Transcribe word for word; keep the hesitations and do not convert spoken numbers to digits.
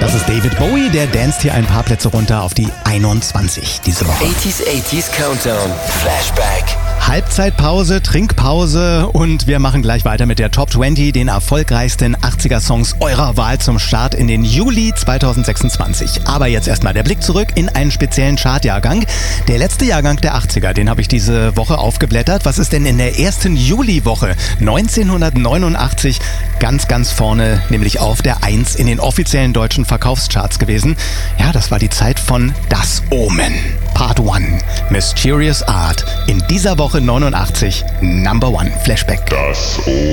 Das ist David Bowie, der danst hier ein paar Plätze runter auf die einundzwanzig diese Woche. achtziger, achtziger Countdown, Flashback. Halbzeitpause, Trinkpause und wir machen gleich weiter mit der Top zwanzig, den erfolgreichsten achtziger-Songs eurer Wahl zum Start in den Juli zweitausendsechsundzwanzig. Aber jetzt erstmal der Blick zurück in einen speziellen Chartjahrgang. Der letzte Jahrgang der achtziger, den habe ich diese Woche aufgeblättert. Was ist denn in der ersten Juliwoche neunzehnhundertneunundachtzig ganz, ganz vorne, nämlich auf der eins in den offiziellen deutschen Verkaufscharts gewesen? Ja, das war die Zeit von Das Omen. Part eins, Mysterious Art. In dieser Woche neunundachtzig, Number One Flashback. Das